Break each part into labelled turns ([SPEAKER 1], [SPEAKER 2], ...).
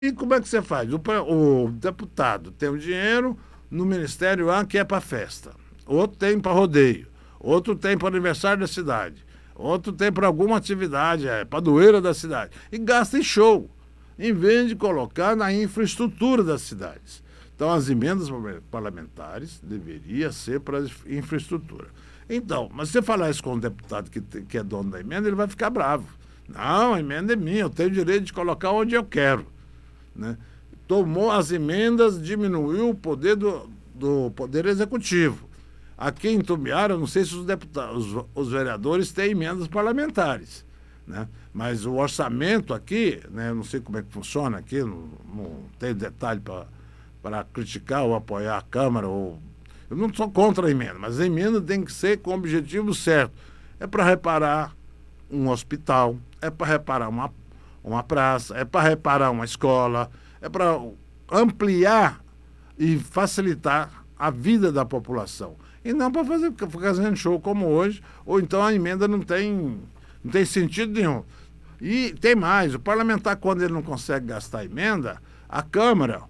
[SPEAKER 1] E como é que você faz? O deputado tem o dinheiro no Ministério A que é para festa, outro tem para rodeio, outro tem para aniversário da cidade, outro tem para alguma atividade, padroeira da cidade, e gasta em show, em vez de colocar na infraestrutura das cidades. Então, as emendas parlamentares deveriam ser para a infraestrutura. Então, mas se você falar isso com um deputado que é dono da emenda, ele vai ficar bravo. Não, a emenda é minha, eu tenho o direito de colocar onde eu quero, né? Tomou as emendas, diminuiu o poder do Poder Executivo. Aqui em Itumbiara, eu não sei se os deputados, os vereadores têm emendas parlamentares, né? Mas o orçamento aqui, né, eu não sei como é que funciona aqui, não tenho detalhe para criticar ou apoiar a Câmara. Eu não sou contra a emenda, mas a emenda tem que ser com o objetivo certo. É para reparar um hospital, é para reparar uma praça, é para reparar uma escola, é para ampliar e facilitar a vida da população. E não para ficar fazendo show como hoje, ou então a emenda não tem sentido nenhum. E tem mais, o parlamentar, quando ele não consegue gastar a emenda, a Câmara,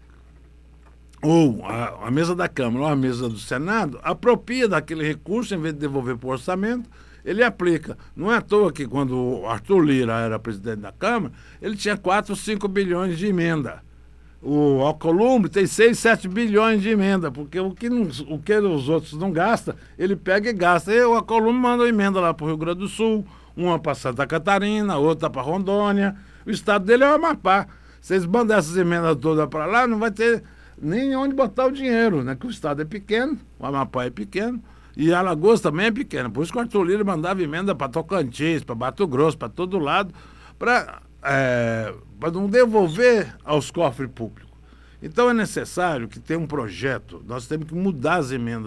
[SPEAKER 1] ou a mesa da Câmara, ou a mesa do Senado, apropria daquele recurso, em vez de devolver para o orçamento, ele aplica. Não é à toa que quando o Arthur Lira era presidente da Câmara, ele tinha 4, 5 bilhões de emenda. O Alcolumbre tem 6, 7 bilhões de emenda, porque o que os outros não gastam, ele pega e gasta. E o Alcolumbre manda uma emenda lá para o Rio Grande do Sul, uma para Santa Catarina, outra para Rondônia. O estado dele é o Amapá. Vocês mandam essas emendas todas para lá, não vai ter nem onde botar o dinheiro, né? Que o estado é pequeno, o Amapá é pequeno, e Alagoas também é pequena. Por isso que o Arthur Lira mandava emenda para Tocantins, para Mato Grosso, para todo lado, para não devolver aos cofres públicos. Então é necessário que tenha um projeto, nós temos que mudar as emendas,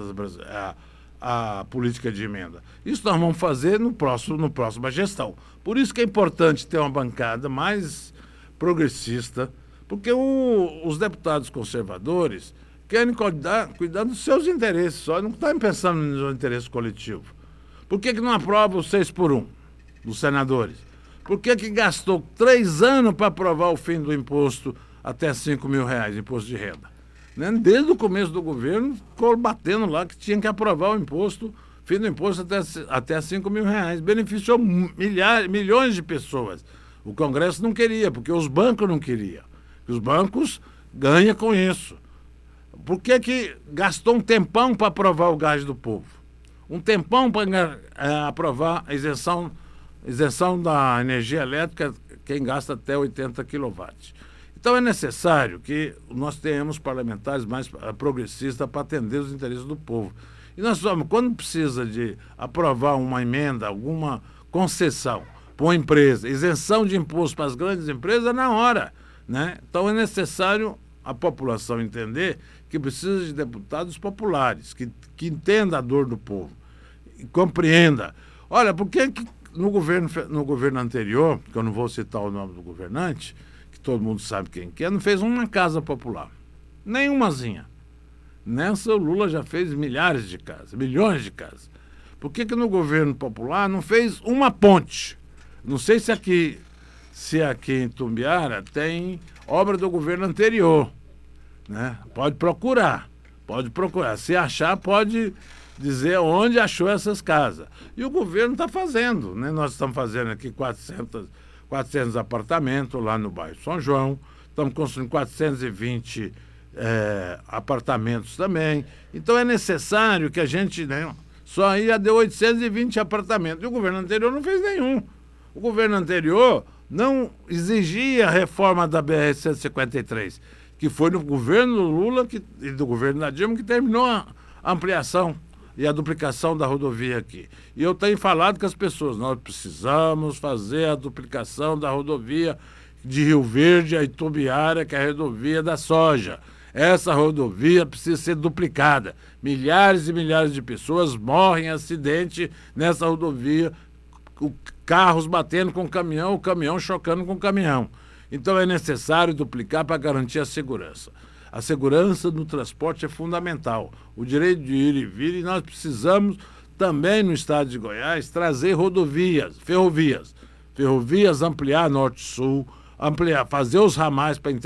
[SPEAKER 1] a política de emenda. Isso nós vamos fazer no próxima gestão. Por isso que é importante ter uma bancada mais progressista, porque os deputados conservadores querem cuidar dos seus interesses, só não estão pensando no interesse coletivo. Por que não aprova o 6x1 dos senadores? Por que gastou 3 anos para aprovar o fim do imposto até R$ 5.000, imposto de renda? Né? Desde o começo do governo, ficou batendo lá que tinha que aprovar o imposto, fim do imposto até R$ 5.000. Beneficiou milhões de pessoas. O Congresso não queria, porque os bancos não queriam. Os bancos ganham com isso. Por que gastou um tempão para aprovar o gás do povo? Um tempão para aprovar a isenção da energia elétrica, quem gasta até 80 quilowatts. Então é necessário que nós tenhamos parlamentares mais progressistas para atender os interesses do povo. E nós somos, quando precisa de aprovar uma emenda, alguma concessão para uma empresa, isenção de imposto para as grandes empresas, é na hora, né? Então é necessário a população entender que precisa de deputados populares, que entenda a dor do povo e compreenda. Olha, por que no governo anterior, que eu não vou citar o nome do governante, que todo mundo sabe quem que é, não fez uma casa popular? Nenhumazinha. Nessa, o Lula já fez milhares de casas, milhões de casas. Por que no governo popular não fez uma ponte? Não sei se aqui em Itumbiara tem obra do governo anterior, né? Pode procurar. Se achar, pode dizer onde achou essas casas. E o governo está fazendo, né? Nós estamos fazendo aqui 400 apartamentos lá no bairro São João, estamos construindo 420 apartamentos também. Então é necessário que a gente, né, só aí já deu 820 apartamentos. E o governo anterior não fez nenhum. O governo anterior não exigia a reforma da BR-153, que foi no governo do Lula e do governo da Dilma que terminou a ampliação e a duplicação da rodovia aqui. E eu tenho falado com as pessoas, nós precisamos fazer a duplicação da rodovia de Rio Verde a Itumbiara, que é a rodovia da soja. Essa rodovia precisa ser duplicada. Milhares e milhares de pessoas morrem em acidente nessa rodovia, carros batendo com o caminhão chocando com o caminhão. Então é necessário duplicar para garantir a segurança. A segurança no transporte é fundamental. O direito de ir e vir, e nós precisamos também no estado de Goiás trazer ferrovias, ampliar norte-sul, ampliar, fazer os ramais para